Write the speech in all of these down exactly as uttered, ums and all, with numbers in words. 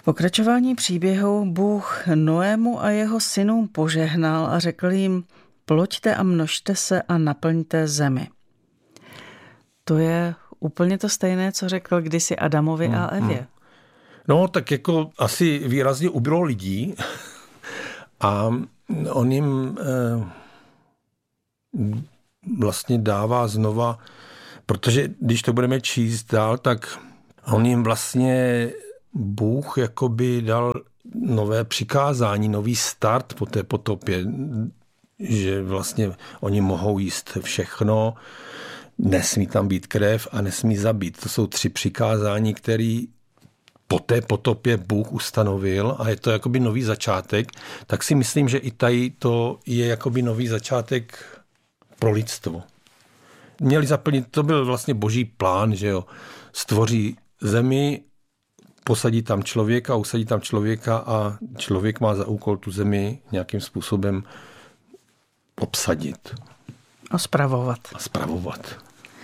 pokračování příběhu Bůh Noému a jeho synům požehnal a řekl jim: ploďte a množte se a naplňte zemi. To je úplně to stejné, co řekl kdysi Adamovi a Evě. No, tak jako asi výrazně ubylo lidí a on jim eh, vlastně dává znova, protože když to budeme číst dál, tak on jim vlastně Bůh jakoby dal nové přikázání, nový start po té potopě, že vlastně oni mohou jíst všechno, nesmí tam být krev a nesmí zabít. To jsou tři přikázání, které po té potopě Bůh ustanovil a je to jakoby nový začátek. Tak si myslím, že i tady to je jakoby nový začátek pro lidstvo. Měli zaplnit, to byl vlastně boží plán, že jo, stvoří zemi, posadí tam člověka, usadí tam člověka a člověk má za úkol tu zemi nějakým způsobem obsadit. A spravovat. A spravovat.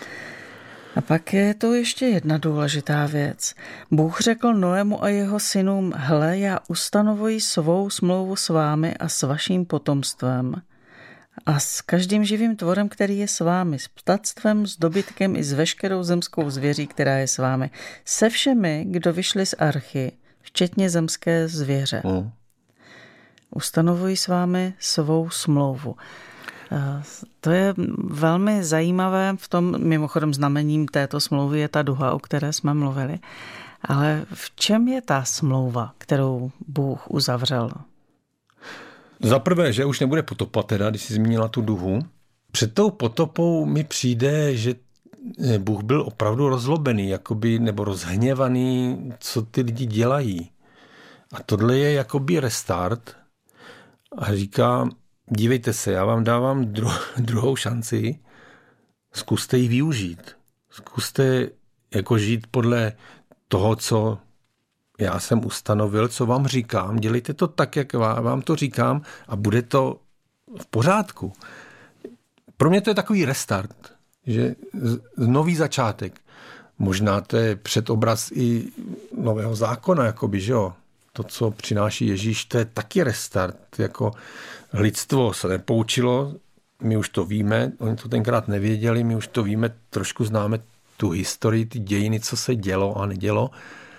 A pak je tu ještě jedna důležitá věc. Bůh řekl Noému a jeho synům: hle, já ustanovuji svou smlouvu s vámi a s vaším potomstvem a s každým živým tvorem, který je s vámi, s ptactvem, s dobytkem i s veškerou zemskou zvěří, která je s vámi, se všemi, kdo vyšli z archy, včetně zemské zvěře. Mm. Ustanovuji s vámi svou smlouvu. To je velmi zajímavé, v tom mimochodem znamením této smlouvy je ta duha, o které jsme mluvili. Ale v čem je ta smlouva, kterou Bůh uzavřel? Za prvé, že už nebude potopa teda, když jsi zmínila tu duhu. Před tou potopou mi přijde, že Bůh byl opravdu rozlobený, jakoby, nebo rozhněvaný, co ty lidi dělají. A tohle je jakoby restart a říká: dívejte se, já vám dávám dru- druhou šanci, zkuste ji využít. Zkuste jako žít podle toho, co já jsem ustanovil, co vám říkám. Dělejte to tak, jak vám to říkám a bude to v pořádku. Pro mě to je takový restart, že nový začátek. Možná to je předobraz i nového zákona, jakoby, že jo. To, co přináší Ježíš, to je taky restart. Jako lidstvo se nepoučilo, my už to víme, oni to tenkrát nevěděli, my už to víme, trošku známe tu historii, ty dějiny, co se dělo a nedělo.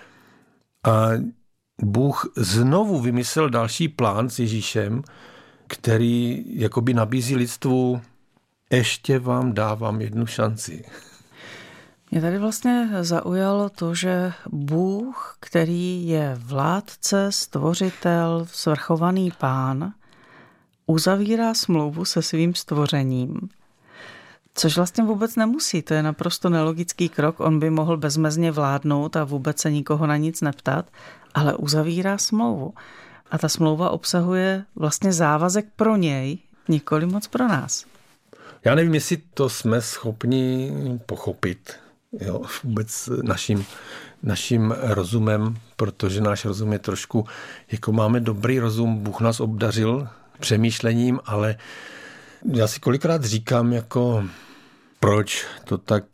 A Bůh znovu vymyslel další plán s Ježíšem, který jakoby nabízí lidstvu: ještě vám dávám jednu šanci. Mě tady vlastně zaujalo to, že Bůh, který je vládce, stvořitel, svrchovaný pán, uzavírá smlouvu se svým stvořením. Což vlastně vůbec nemusí, to je naprosto nelogický krok, on by mohl bezmezně vládnout a vůbec se nikoho na nic neptat, ale uzavírá smlouvu. A ta smlouva obsahuje vlastně závazek pro něj, nikoli moc pro nás. Já nevím, jestli to jsme schopni pochopit, jo, vůbec naším, naším rozumem, protože náš rozum je trošku, jako máme dobrý rozum, Bůh nás obdařil přemýšlením, ale já si kolikrát říkám, jako proč to tak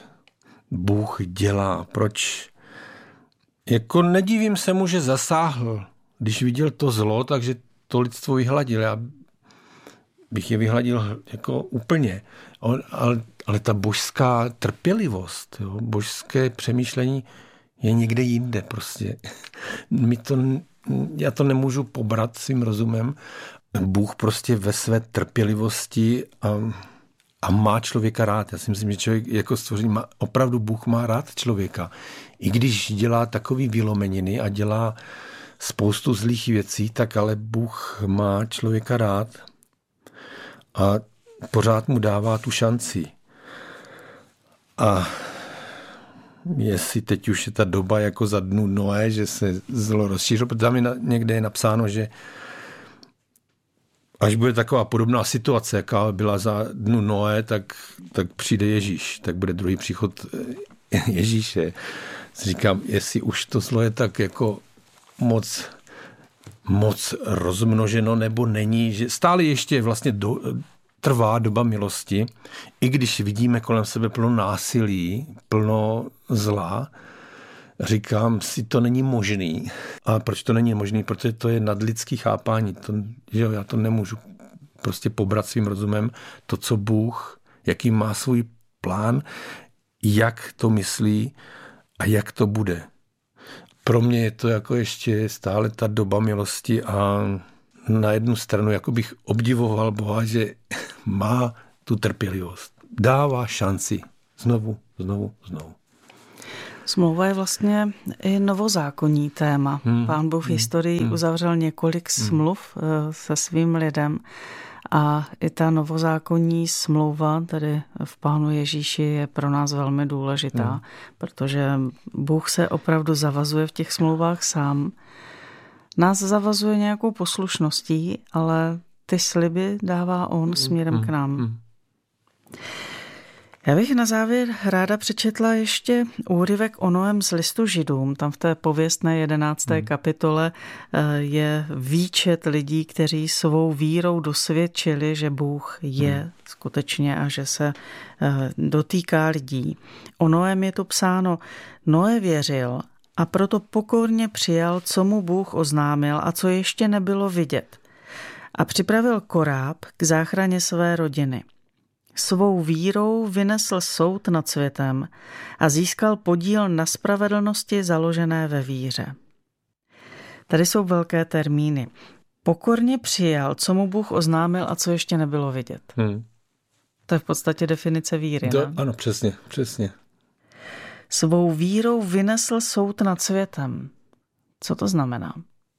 Bůh dělá, proč, jako nedivím se mu, že zasáhl, když viděl to zlo, takže to lidstvo vyhladil, já bych je vyhladil jako úplně, ale, ale ta božská trpělivost, jo, božské přemýšlení je někde jinde prostě. My to, já to nemůžu pobrat svým rozumem. Bůh prostě ve své trpělivosti a, a má člověka rád. Já si myslím, že člověk jako stvoření má, opravdu Bůh má rád člověka. I když dělá takový vylomeniny a dělá spoustu zlých věcí, tak ale Bůh má člověka rád a pořád mu dává tu šanci. A jestli teď už je ta doba jako za dnu Noé, že se zlo rozšířilo, protože tam je někde je napsáno, že až bude taková podobná situace, jaká byla za dnu Noé, tak, tak přijde Ježíš, tak bude druhý příchod Ježíše. Říkám, jestli už to zlo je tak jako moc, moc rozmnoženo, nebo není, že stále ještě vlastně do, trvá doba milosti, i když vidíme kolem sebe plno násilí, plno zla, říkám si, to není možný. A proč to není možný? Protože to je nadlidský chápání. To, že jo, já to nemůžu prostě pobrat svým rozumem. To, co Bůh, jaký má svůj plán, jak to myslí a jak to bude. Pro mě je to jako ještě stále ta doba milosti a na jednu stranu jako bych obdivoval Boha, že má tu trpělivost. Dává šanci. Znovu, znovu, znovu. Smlouva je vlastně i novozákonní téma. Hmm. Pán Bůh v historii hmm. uzavřel několik smluv hmm. se svým lidem a i ta novozákonní smlouva, tedy v Pánu Ježíši, je pro nás velmi důležitá, hmm. protože Bůh se opravdu zavazuje v těch smlouvách sám. Nás zavazuje nějakou poslušností, ale ty sliby dává on směrem hmm. k nám. Hmm. Já bych na závěr ráda přečetla ještě úryvek o Noém z listu Židům. Tam v té pověstné jedenácté hmm. kapitole je výčet lidí, kteří svou vírou dosvědčili, že Bůh je hmm. skutečně a že se dotýká lidí. O Noém je to psáno: Noé věřil a proto pokorně přijal, co mu Bůh oznámil a co ještě nebylo vidět. A připravil koráb k záchraně své rodiny. Svou vírou vynesl soud nad světem a získal podíl na spravedlnosti založené ve víře. Tady jsou velké termíny. Pokorně přijal, co mu Bůh oznámil a co ještě nebylo vidět. Hmm. To je v podstatě definice víry, to, ne? Ano, přesně, přesně. Svou vírou vynesl soud nad světem. Co to znamená?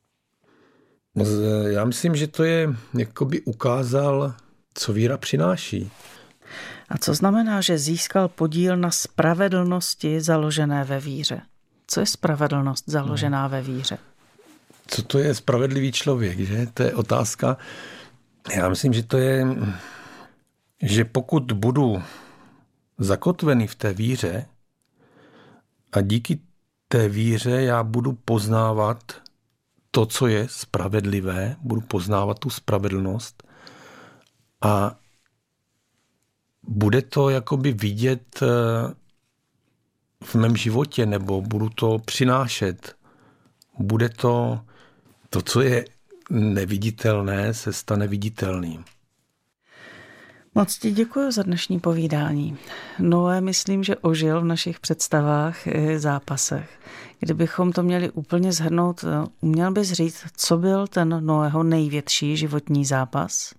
Já myslím, že to je, jakoby ukázal, co víra přináší. A co znamená, že získal podíl na spravedlnosti založené ve víře? Co je spravedlnost založená no. ve víře? Co to je spravedlivý člověk, že? To je otázka. Já myslím, že to je, že pokud budu zakotvený v té víře a díky té víře já budu poznávat to, co je spravedlivé, budu poznávat tu spravedlnost a bude to jakoby vidět v mém životě, nebo budu to přinášet. Bude to, to, co je neviditelné, se stane viditelným. Moc ti děkuji za dnešní povídání. Noé, myslím, že ožil v našich představách i zápasech. Kdybychom to měli úplně shrnout, uměl bys říct, co byl ten Noého největší životní zápas?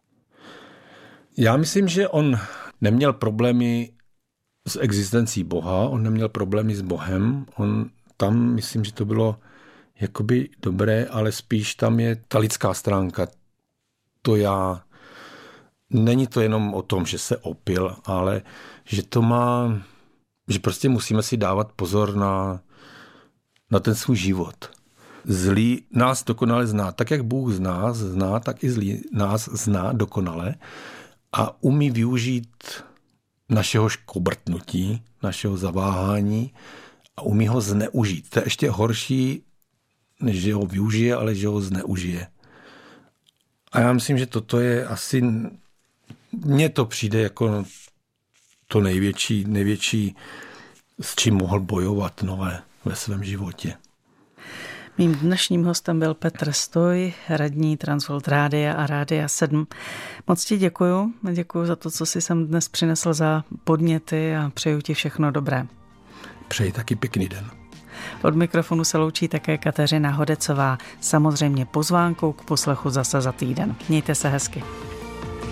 Já myslím, že on neměl problémy s existencí Boha, on neměl problémy s Bohem, on tam, myslím, že to bylo jakoby dobré, ale spíš tam je ta lidská stránka, to já. Není to jenom o tom, že se opil, ale že to má, že prostě musíme si dávat pozor na, na ten svůj život. Zlý nás dokonale zná, tak jak Bůh z nás zná, tak i zlý nás zná dokonale a umí využít našeho škobrtnutí, našeho zaváhání a umí ho zneužít. To je ještě horší, než že ho využije, ale že ho zneužije. A já myslím, že toto je asi, mně to přijde jako to největší, největší, s čím mohl bojovat Noé ve svém životě. Mým dnešním hostem byl Petr Stoj, radní Transworld Rádia a Rádia sedm. Moc ti děkuju. Děkuju za to, co jsi sem dnes přinesl za podněty a přeju ti všechno dobré. Přeji taky pěkný den. Od mikrofonu se loučí také Kateřina Hodecová. Samozřejmě pozvánkou k poslechu zase za týden. Mějte se hezky.